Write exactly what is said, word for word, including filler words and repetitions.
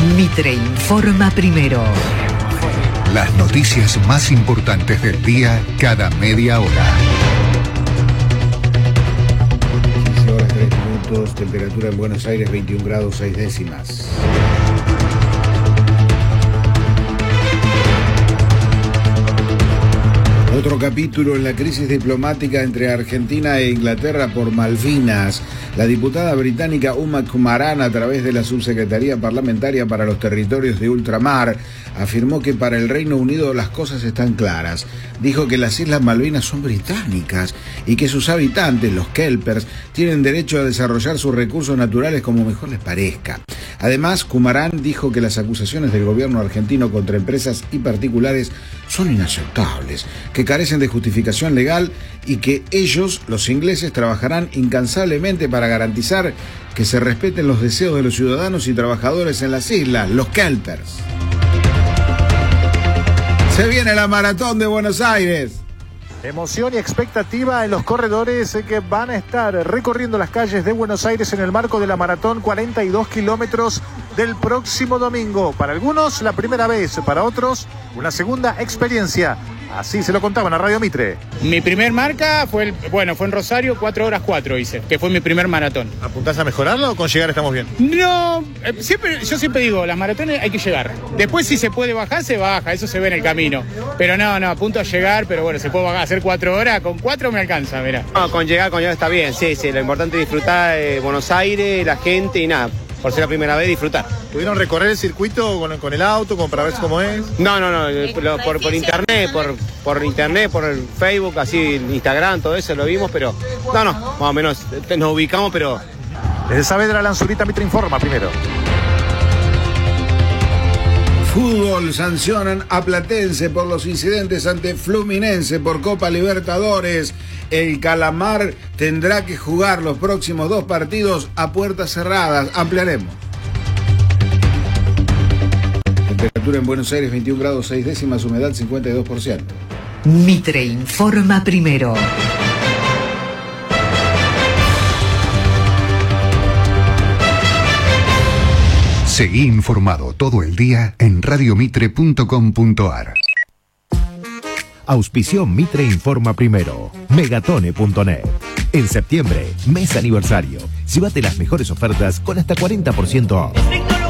Mitre informa primero. Las noticias más importantes del día cada media hora. quince horas tres minutos, temperatura en Buenos Aires veintiún grados seis décimas. Otro capítulo en la crisis diplomática entre Argentina e Inglaterra por Malvinas. La diputada británica Uma Kumaran, a través de la Subsecretaría Parlamentaria para los Territorios de Ultramar, afirmó que para el Reino Unido las cosas están claras. Dijo que las Islas Malvinas son británicas y que sus habitantes, los kelpers, tienen derecho a desarrollar sus recursos naturales como mejor les parezca. Además, Kumaran dijo que las acusaciones del gobierno argentino contra empresas y particulares son inaceptables, que carecen de justificación legal y que ellos, los ingleses, trabajarán incansablemente para garantizar que se respeten los deseos de los ciudadanos y trabajadores en las islas, los kelpers. Se viene la Maratón de Buenos Aires. Emoción y expectativa en los corredores que van a estar recorriendo las calles de Buenos Aires en el marco de la Maratón, cuarenta y dos kilómetros del próximo domingo. Para algunos la primera vez, para otros una segunda experiencia. Así se lo contaban a Radio Mitre. Mi primer marca fue, el, bueno, fue en Rosario, cuatro horas cuatro hice, que fue mi primer maratón. ¿Apuntás a mejorarlo o con llegar estamos bien? No, eh, siempre, yo siempre digo, las maratones hay que llegar. Después si se puede bajar, se baja, eso se ve en el camino. Pero no, no, apunto a llegar, pero bueno, se puede bajar, hacer cuatro horas, con cuatro me alcanza, mirá. No, con llegar, con llegar está bien, sí, sí, lo importante es disfrutar de Buenos Aires, la gente y nada. Por ser la primera vez, disfrutar. ¿Pudieron recorrer el circuito con, con el auto, como para ver cómo es? No, no, no, lo, por, por internet, por, por internet, por el Facebook, así, Instagram, todo eso lo vimos, pero no, no, más o menos nos ubicamos, pero... Desde Saavedra, Lanzurita, Mitre informa primero. Fútbol, sancionan a Platense por los incidentes ante Fluminense por Copa Libertadores. El Calamar tendrá que jugar los próximos dos partidos a puertas cerradas. Ampliaremos. Temperatura en Buenos Aires veintiún grados seis décimas, humedad cincuenta y dos por ciento. Mitre informa primero. Seguí informado todo el día en radiomitre punto com punto ar. Auspició Mitre Informa Primero. Megatone punto net. En septiembre, mes aniversario. Llévate las mejores ofertas con hasta cuarenta por ciento off.